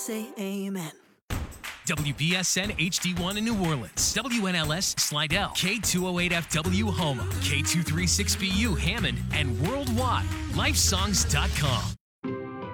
Say amen. WBSN HD1 in New Orleans, WNLS Slidell, K208FW Houma, K236BU Hammond, and worldwide, lifesongs.com.